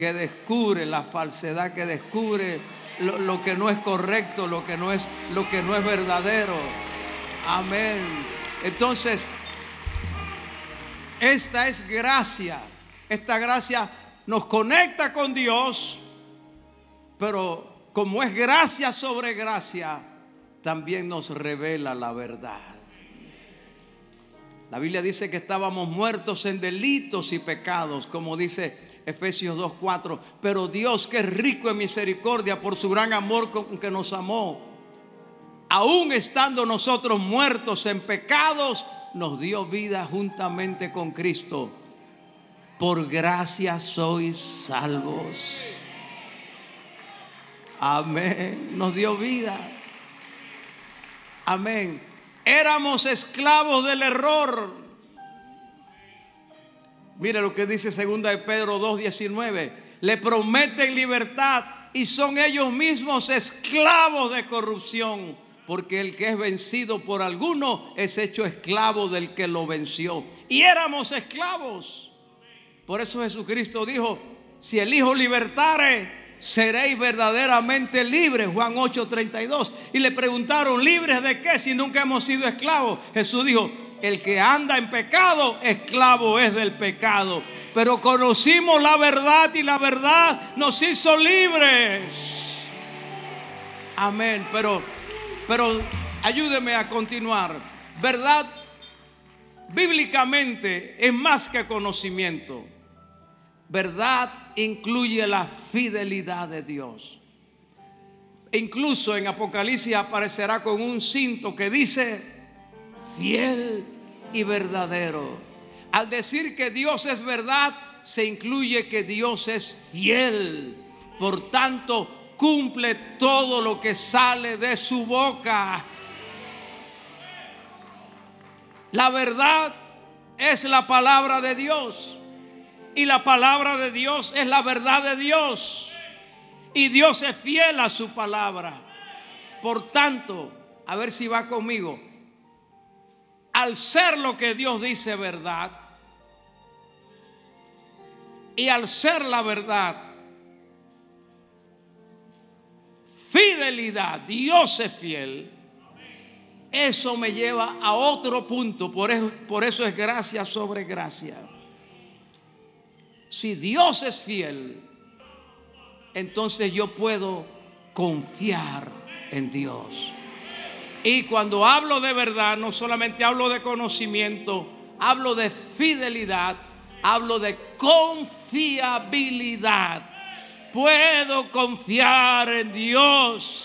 que descubre la falsedad, que descubre lo que no es correcto, lo que no es verdadero. Amén. Entonces, esta es gracia. Esta gracia nos conecta con Dios, pero como es gracia sobre gracia, también nos revela la verdad. La Biblia dice que estábamos muertos en delitos y pecados, como dice Efesios 2:4. Pero Dios, que es rico en misericordia por su gran amor con que nos amó, aún estando nosotros muertos en pecados, nos dio vida juntamente con Cristo. Por gracia sois salvos. Amén. Nos dio vida. Amén. Éramos esclavos del error. Mira lo que dice 2 de Pedro 2:19. Le prometen libertad y son ellos mismos esclavos de corrupción, porque el que es vencido por alguno es hecho esclavo del que lo venció. Y éramos esclavos. Por eso Jesucristo dijo: si el Hijo libertare, seréis verdaderamente libres. Juan 8:32. Y le preguntaron: ¿libres de qué si nunca hemos sido esclavos? Jesús dijo: el que anda en pecado, esclavo es del pecado. Pero conocimos la verdad y la verdad nos hizo libres. Amén. Pero ayúdeme a continuar. Verdad bíblicamente es más que conocimiento. Verdad incluye la fidelidad de Dios. Incluso en Apocalipsis aparecerá con un cinto que dice: fiel y verdadero. Al decir que Dios es verdad, se incluye que Dios es fiel. Por tanto, cumple todo lo que sale de su boca. La verdad es la palabra de Dios. Y la palabra de Dios es la verdad de Dios. Y Dios es fiel a su palabra. Por tanto, a ver si va conmigo. Al ser lo que Dios dice verdad, y al ser la verdad fidelidad, Dios es fiel. Eso me lleva a otro punto. Por eso es gracia sobre gracia. Si Dios es fiel, entonces yo puedo confiar en Dios. Y cuando hablo de verdad, no solamente hablo de conocimiento, hablo de fidelidad, hablo de confiabilidad. Puedo confiar en Dios.